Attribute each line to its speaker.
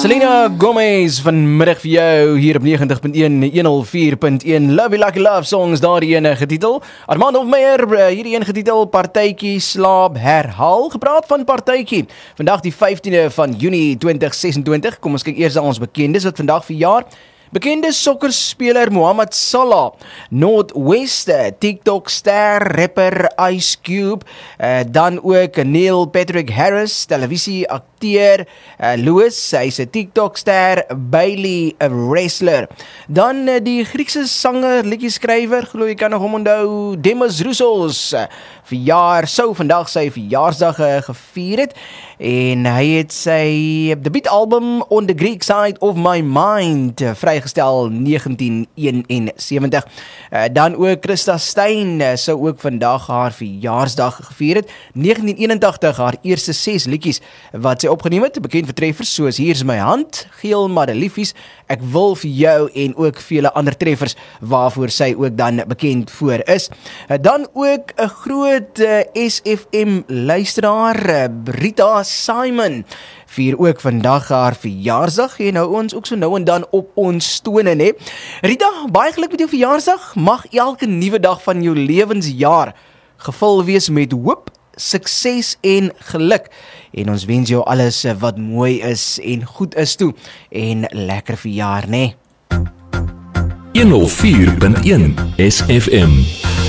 Speaker 1: Selena Gomez vanmiddag vir jou hier op 90.1, 104.1 Love You Like Love Songs, daar die ene getitel. Armand Hofmeyer, hierdie een getitel Partytjie slaap herhaal. Gepraat van partytjie. Vandag die 15de van Junie 2026. Kom ons kyk eers na ons bekendes wat vandag verjaar. Bekende sokkerspeler Mohamed Salah, Northwest, TikTok-ster, rapper Ice Cube, dan ook Neil Patrick Harris, televisieakteur, Louis, hy's 'n TikTok-ster, Bailey, 'n wrestler. Dan die Griekse sanger, liedjie-skrywer, glo jy kan nog hom onthou, Demis Roussos, sou vandag sy verjaarsdag gevier het, en hy het sy debuutalbum On the Greek Side of My Mind vrygestel 1971. Dan ook Christa Stein sou ook vandag haar verjaarsdag gevier het. 1981 haar eerste 6 liedjies wat sy opgeneem het, bekend vir treffers soos Hier is my hand, Geel Madeliefies, Ek wil vir jou en ook vele ander treffers waarvoor sy ook dan bekend voor is. Dan ook 'n groot SFM luisteraar, Rita Simon, vier ook vandag haar verjaarsdag en hou ons ook so nou en dan op ons tone, né? Rita, baie geluk met jou verjaarsdag. Mag elke nuwe dag van jou lewensjaar gevul wees met hoop, sukses en geluk. En ons wens jou alles wat mooi is en goed is toe. En lekker verjaar, né?
Speaker 2: 104.1 SFM